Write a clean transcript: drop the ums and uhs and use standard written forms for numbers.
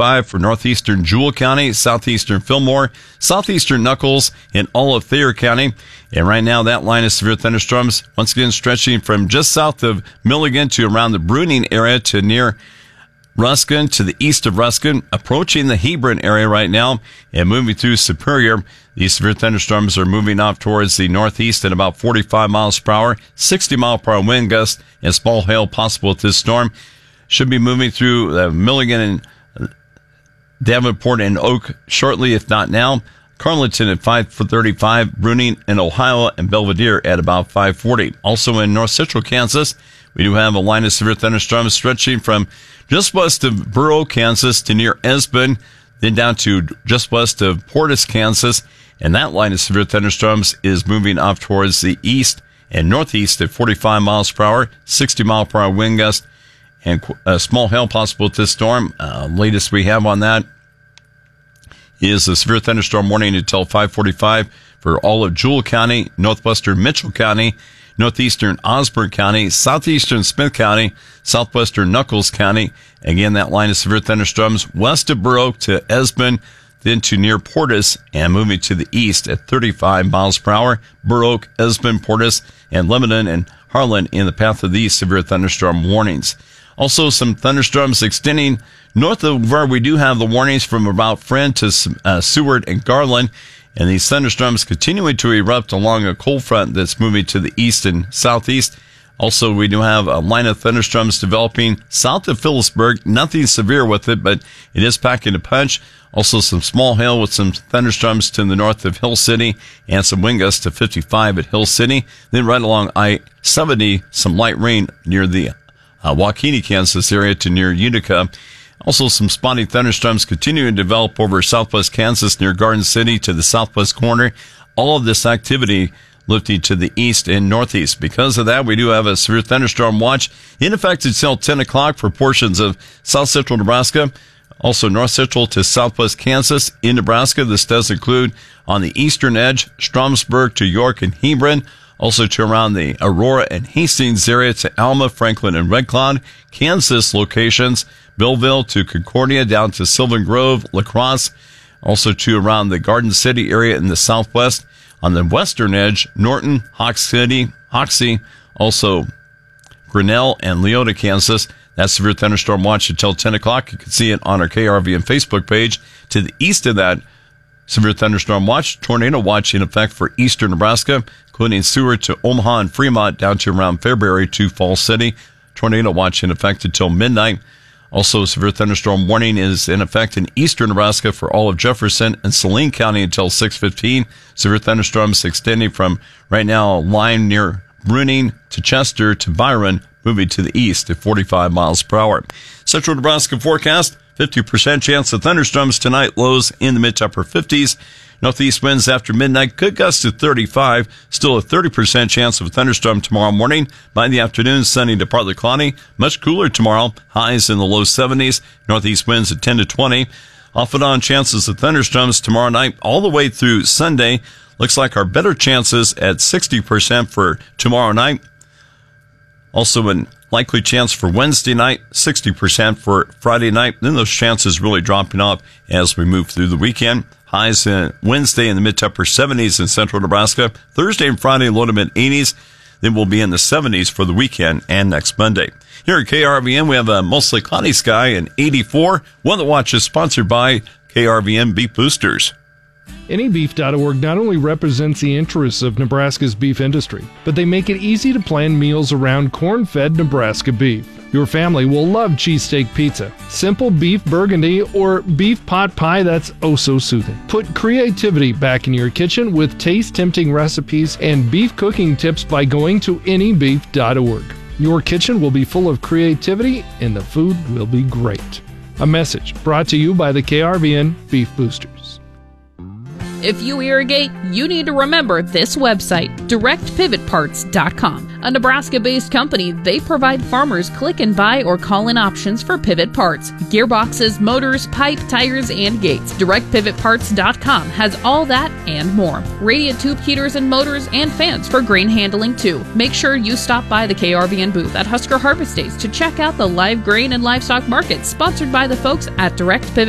45 for northeastern Jewell County, southeastern Fillmore, southeastern Nuckolls, and all of Thayer County. And right now, that line of severe thunderstorms, once again, stretching from just south of Milligan to around the Bruning area to near Ruskin, to the east of Ruskin, approaching the Hebron area right now and moving through Superior. These severe thunderstorms are moving off towards the northeast at about 45 miles per hour, 60 mile per hour wind gusts, and small hail possible with this storm. Should be moving through Milligan and Davenport and Oak shortly, if not now. Carleton at 5:35, Bruning and Ohio, and Belvedere at about 5:40. Also in north central Kansas, we do have a line of severe thunderstorms stretching from just west of Burrow, Kansas to near Esbon, then down to just west of Portis, Kansas. And that line of severe thunderstorms is moving off towards the east and northeast at 45 miles per hour, 60 mile per hour wind gust, and small hail possible with this storm. Latest we have on that is a severe thunderstorm warning until 5:45 for all of Jewell County, northwestern Mitchell County, northeastern Osborne County, southeastern Smith County, southwestern Nuckolls County. Again, that line of severe thunderstorms west of Burrow to Esbon, then to near Portis, and moving to the east at 35 miles per hour. Burrow, Esbon, Portis, and Lebanon and Harlan in the path of these severe thunderstorm warnings. Also, some thunderstorms extending north of where we do have the warnings from about Friend to Seward and Garland. And these thunderstorms continuing to erupt along a cold front that's moving to the east and southeast. Also, we do have a line of thunderstorms developing south of Phillipsburg. Nothing severe with it, but it is packing a punch. Also, some small hail with some thunderstorms to the north of Hill City and some wind gusts to 55 at Hill City. Then right along I-70, some light rain near the Waukene, Kansas area to near Utica. Also, some spotty thunderstorms continuing to develop over southwest Kansas near Garden City to the southwest corner. All of this activity lifting to the east and northeast. Because of that, we do have a severe thunderstorm watch in effect until 10 o'clock for portions of south central Nebraska. Also, north central to southwest Kansas in Nebraska. This does include on the eastern edge, Stromsburg to York and Hebron. Also to around the Aurora and Hastings area to Alma, Franklin, and Red Cloud. Kansas locations, Billville to Concordia down to Sylvan Grove, La Crosse. Also to around the Garden City area in the southwest. On the western edge, Norton, Hoxie, also Grinnell and Leota, Kansas. That's severe thunderstorm watch until 10 o'clock. You can see it on our KRVN Facebook page. To the east of that severe thunderstorm watch, tornado watch in effect for eastern Nebraska, including Seward to Omaha and Fremont down to around Fairbury to Falls City. Tornado watch in effect until midnight. Also, severe thunderstorm warning is in effect in eastern Nebraska for all of Jefferson and Saline County until 6:15. Severe thunderstorms extending from right now a line near Bruning to Chester to Byron, moving to the east at 45 miles per hour. Central Nebraska forecast, 50% chance of thunderstorms tonight, lows in the mid to upper 50s. Northeast winds after midnight could gust to 35. Still a 30% chance of a thunderstorm tomorrow morning. By the afternoon, sunny to partly cloudy. Much cooler tomorrow. Highs in the low 70s. Northeast winds at 10 to 20. Off and on chances of thunderstorms tomorrow night all the way through Sunday. Looks like our better chances at 60% for tomorrow night. Also a likely chance for Wednesday night, 60% for Friday night. Then those chances really dropping off as we move through the weekend. Highs Wednesday in the mid to upper 70s in central Nebraska. Thursday and Friday, low to mid 80s. Then we'll be in the 70s for the weekend and next Monday. Here at KRVN, we have a mostly cloudy sky and 84. Weather Watch is sponsored by KRVN Beef Boosters. AnyBeef.org not only represents the interests of Nebraska's beef industry, but they make it easy to plan meals around corn-fed Nebraska beef. Your family will love cheesesteak pizza, simple beef burgundy, or beef pot pie that's oh so soothing. Put creativity back in your kitchen with taste-tempting recipes and beef cooking tips by going to AnyBeef.org. Your kitchen will be full of creativity and the food will be great. A message brought to you by the KRVN Beef Boosters. If you irrigate, you need to remember this website, DirectPivotParts.com. A Nebraska-based company, they provide farmers click and buy or call-in options for pivot parts, gearboxes, motors, pipe, tires, and gates. DirectPivotParts.com has all that and more. Radiant tube heaters and motors and fans for grain handling too. Make sure you stop by the KRVN booth at Husker Harvest Days to check out the live grain and livestock market sponsored by the folks at Direct Pivot